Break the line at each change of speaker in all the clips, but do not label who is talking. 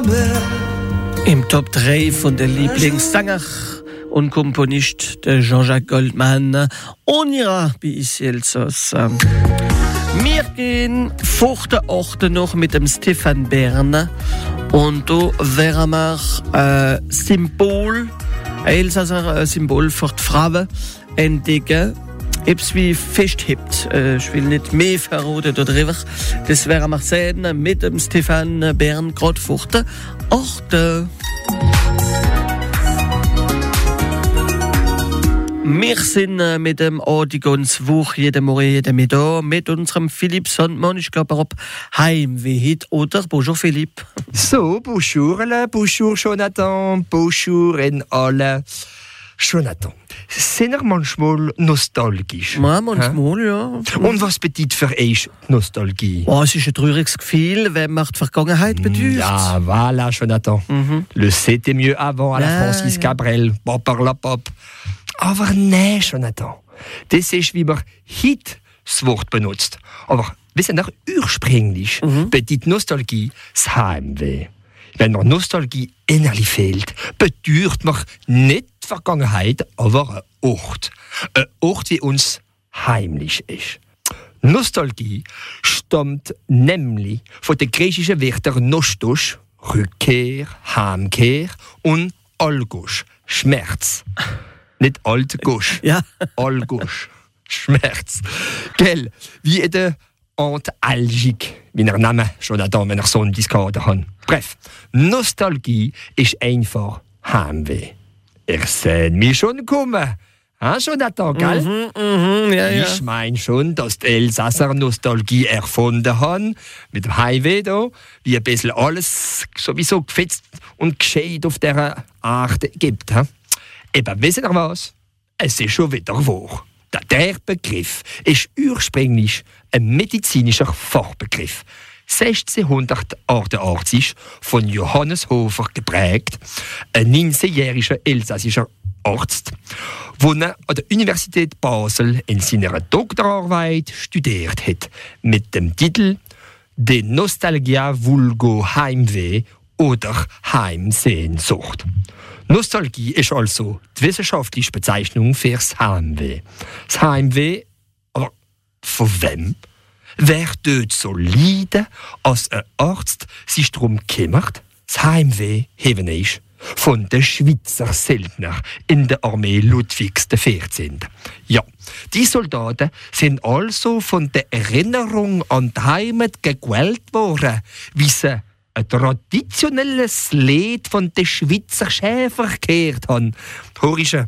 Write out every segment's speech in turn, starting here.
Im Top 3 von der Lieblingssänger und Komponist der Jean-Jacques Goldman. On ira bei Ici Elsass. Wir gehen vor der Orte noch mit dem Stefan Bern. Und da wären wir Symbol, ein Elsasser Symbol für die Frauen entdecken. Etwas wie festhebt. Ich will nicht mehr verraten darüber. Das werden wir sehen mit dem Stefan Bern gerade vor der Orte. Wir sind mit dem die ganze Woche, jeden Morgen, jeden Mittag, mit unserem Philipp Sandmann. Ich glaube, ob Heimweh hat, oder? Bonjour, Philipp.
So, bonjour, bonjour, Jonathan, bonjour in alle. Jonathan, sind ihr manchmal nostalgisch?
Ja, manchmal, ja.
Und was bedeutet für euch Nostalgie?
Oh, es ist ein trauriges Gefühl, wenn man die Vergangenheit bedeutet.
Ja, voilà, Jonathan. Le c'était mieux avant à la Francis Cabrel. Pop. Aber nein, Jonathan. Das ist, wie man heute das Wort benutzt. Aber wissen nach ursprünglich bedeutet Nostalgie das Heimweh. Wenn man Nostalgie innerlich fehlt, bedeutet man nicht die Vergangenheit, aber ein Ort. Ein Ort, wie uns heimlich ist. Nostalgie stammt nämlich von den griechischen Wörtern Nostos, Rückkehr, Heimkehr und Algos, Schmerz. Nicht Altgosch,
ja.
Algosch, Schmerz. Gell, wie in der Antalgique, wie der Name schon da, wenn ich so einen Discord habe. Bref, Nostalgie ist einfach Heimweh. Ihr seht mich schon kommen. Schon da, gell?
Ja.
Ich meine schon, dass die Elsasser Nostalgie erfunden haben, mit dem Heimweh da, wie ein bisschen alles sowieso gefetzt und gescheit auf dieser Art gibt. Eben, wisst ihr was? Es ist schon wieder wahr. Der Begriff ist ursprünglich ein medizinischer Fachbegriff. 1688 von Johannes Hofer geprägt, ein 19-jähriger elsässischer Arzt, der an der Universität Basel in seiner Doktorarbeit studiert hat, mit dem Titel De Nostalgia vulgo Heimweh oder Heimsehnsucht. Nostalgie ist also die wissenschaftliche Bezeichnung fürs Heimweh. Das Heimweh, aber von wem? Wer dort so leiden, als ein Arzt sich darum kümmert? Das Heimweh haben ist von den Schweizer Söldnern in der Armee Ludwigs XIV. Ja, die Soldaten sind also von der Erinnerung an die Heimat gequält worden, wie sie ein traditionelles Lied von den Schweizer Schäfer gehört haben. Horische.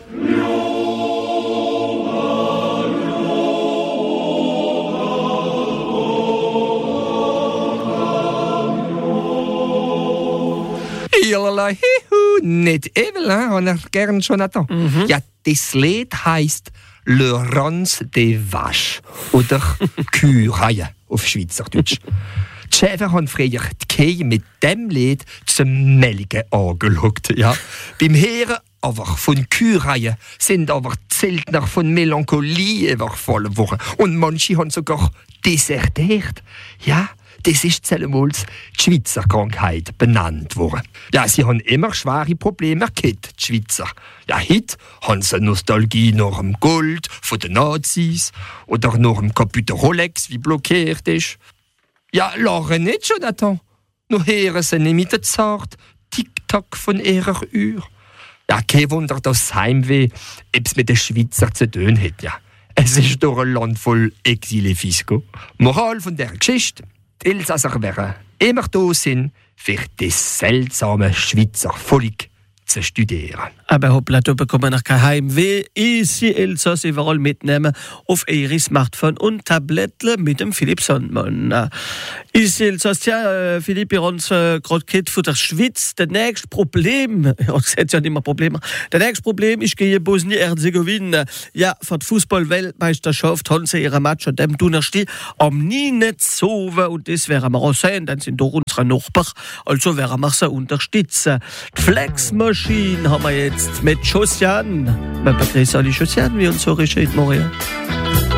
Ilalala, hihu, nicht evil, habe ich gern Jonathan. Ja, das Lied heisst Le Rance des Vaches oder Kühe auf Schweizerdeutsch. Die Schäfer haben früher die Kühe mit dem Lied zum Melken angeschaut. Ja. Beim Heeren aber von Kühe sind aber die Zeltner von Melancholie überfallen worden. Und manche haben sogar desertiert. Ja, das ist zuerst die Schweizer Krankheit benannt worden. Ja, sie haben immer schwere Probleme gehabt, die Schweizer. Ja, heute haben sie Nostalgie nach dem Gold von den Nazis oder nach dem kaputten Rolex, wie blockiert ist. Ja, lachen nicht, Jonathan. Nur hören sie nicht mit der zart Tick-Tack von ihrer Uhr. Ja, kein Wunder, dass das Heimweh etwas mit den Schweizer zu tun hat. Ja. Es ist doch ein Land voll Exile Fisco. Moral von der Geschichte: die Elsasser wären immer da sind, für das seltsame Schweizer Volk zu studieren.
Aber hoppla, da bekommen wir kein Heimweh. Ici Elsass überall mitnehmen auf ihre Smartphone und Tabletten mit dem Philipp Sandmann. Ici Elsass, ja, Philipp, ihr uns gerade gehört von der Schweiz. Das nächste Problem, ihr seht ja nicht mehr Probleme, das nächste Problem ist gegen Bosnien-Herzegowina. Ja, für die Fußball-Weltmeisterschaft haben sie ihre Match an dem Donnerstag am 9. und das werden wir auch sehen, dann sind doch unsere Nachbarn, also werden wir sie unterstützen. Die Flexmaschine haben wir jetzt mit Josiane. Wir begrüßen alle Josiane, wie uns so richtig morgen.